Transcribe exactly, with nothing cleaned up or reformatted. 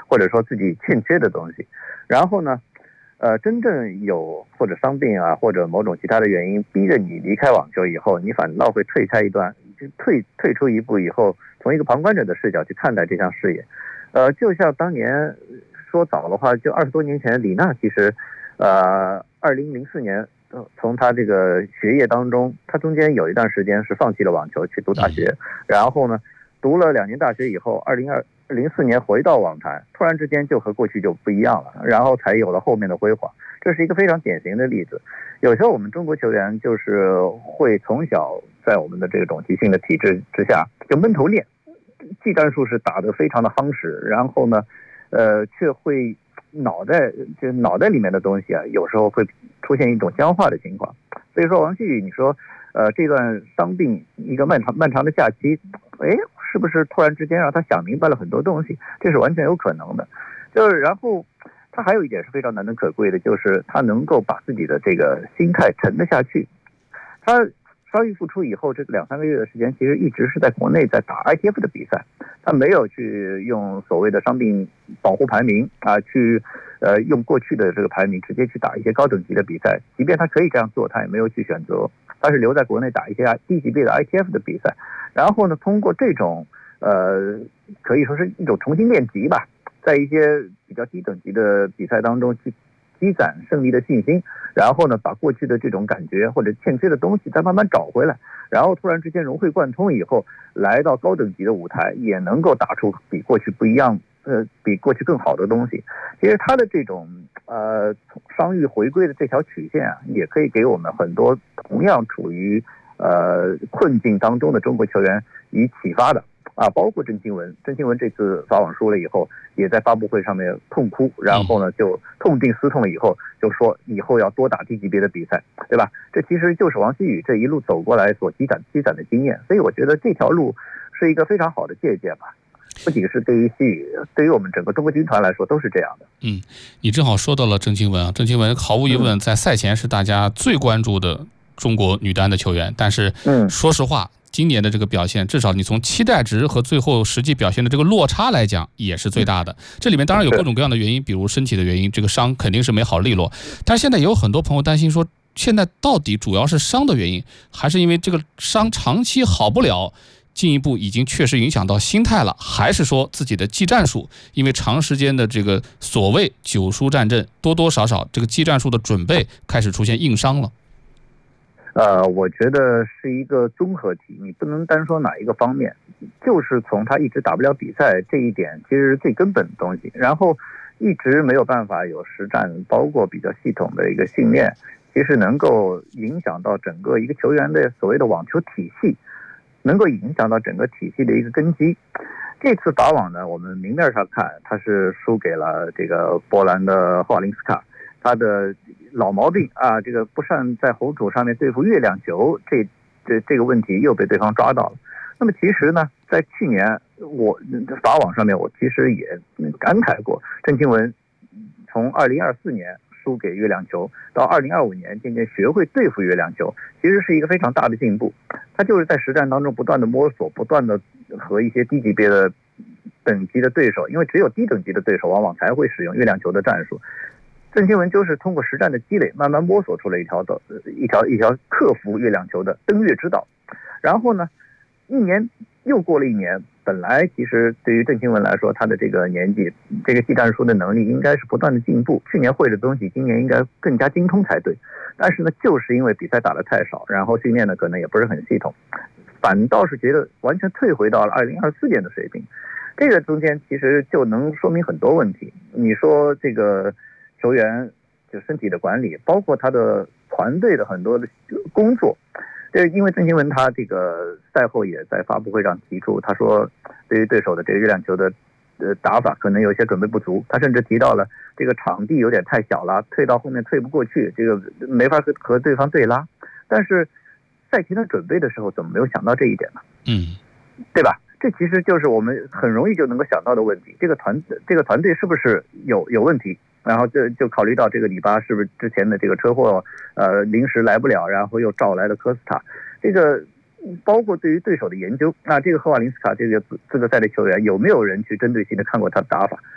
或者说自己欠缺的东西。然后呢，呃，真正有或者伤病啊，或者某种其他的原因逼着你离开网球以后，你反倒会退开一段，就退退出一步以后，从一个旁观者的视角去看待这项事业。呃，就像当年说早的话，就二十多年前，李娜其实，呃，二零零四年从她这个学业当中，她中间有一段时间是放弃了网球去读大学，然后呢，读了两年大学以后，二零二零四年回到网坛，突然之间就和过去就不一样了，然后才有了后面的辉煌。这是一个非常典型的例子。有时候我们中国球员就是会从小在我们的这种即兴的体制之下就闷头练。技战术是打得非常的夯实，然后呢，呃，却会脑袋就脑袋里面的东西啊，有时候会出现一种僵化的情况。所以说，王希宇，你说，呃，这段伤病一个漫长漫长的假期，哎，是不是突然之间让他想明白了很多东西？这是完全有可能的。就是然后他还有一点是非常难能可贵的，就是他能够把自己的这个心态沉得下去。他伤愈复出以后，这个两三个月的时间，其实一直是在国内在打 I T F 的比赛，他没有去用所谓的伤病保护排名啊，去呃用过去的这个排名直接去打一些高等级的比赛。即便他可以这样做，他也没有去选择，他是留在国内打一些低级别的 I T F 的比赛。然后呢，通过这种呃可以说是一种重新练级吧，在一些比较低等级的比赛当中去积攒胜利的信心，然后呢，把过去的这种感觉或者欠缺的东西再慢慢找回来，然后突然之间融会贯通以后，来到高等级的舞台，也能够打出比过去不一样，呃，比过去更好的东西。其实他的这种呃伤愈回归的这条曲线啊，也可以给我们很多同样处于呃困境当中的中国球员以启发的。啊，包括郑钦文，郑钦文这次法网输了以后，也在发布会上面痛哭，然后呢就痛定思痛了以后，就说以后要多打低级别的比赛，对吧？这其实就是王希宇这一路走过来所积攒积攒的经验，所以我觉得这条路是一个非常好的借鉴吧。不仅是对于希宇，对于我们整个中国军团来说都是这样的。 嗯，你正好说到了郑钦文啊，郑钦文毫无疑问在赛前是大家最关注的中国女单的球员，但是说实话。今年的这个表现，至少你从期待值和最后实际表现的这个落差来讲，也是最大的。这里面当然有各种各样的原因，比如身体的原因，这个伤肯定是没好利落。但是现在也有很多朋友担心说，现在到底主要是伤的原因，还是因为这个伤长期好不了，进一步已经确实影响到心态了，还是说自己的技战术，因为长时间的这个所谓九输战阵，多多少少这个技战术的准备开始出现硬伤了。 呃，我觉得是一个综合体，你不能单说哪一个方面，就是从他一直打不了比赛这一点，其实是最根本的东西。然后一直没有办法有实战，包括比较系统的一个训练，其实能够影响到整个一个球员的所谓的网球体系，能够影响到整个体系的一个根基。这次法网呢，我们明面上看，他是输给了这个波兰的霍瓦林斯卡。他的老毛病啊，这个不善在红土上面对付月亮球，这这这个问题又被对方抓到了。那么其实呢，在去年我法网上面，我其实也感慨过，郑钦文从二零二四年输给月亮球，到二零二五年渐渐学会对付月亮球，其实是一个非常大的进步。他就是在实战当中不断的摸索，不断的和一些低级别的等级的对手，因为只有低等级的对手往往才会使用月亮球的战术。郑钦文就是通过实战的积累，慢慢摸索出了一条的一条一条克服月亮球的登月之道。然后呢，一年又过了一年，本来其实对于郑钦文来说，他的这个年纪，这个技战术的能力应该是不断的进步。去年会的东西，今年应该更加精通才对。但是呢，就是因为比赛打得太少，然后训练呢可能也不是很系统，反倒是觉得完全退回到了二零二四年的水平。这个中间其实就能说明很多问题。你说这个球员就身体的管理，包括他的团队的很多的工作，这因为郑钦文他这个赛后也在发布会上提出，他说对于对手的这个月亮球的呃打法可能有些准备不足，他甚至提到了这个场地有点太小了，退到后面退不过去，这个没法和和对方对拉。但是赛前的准备的时候怎么没有想到这一点呢？ 嗯， 对吧？这其实就是我们很容易就能够想到的问题，这个团这个团队是不是有有问题？然后就就考虑到这个里巴是不是之前的这个车祸，呃，临时来不了，然后又召来了科斯塔，这个包括对于对手的研究，那这个赫瓦林斯卡这个资格赛的球员有没有人去针对性的看过他的打法？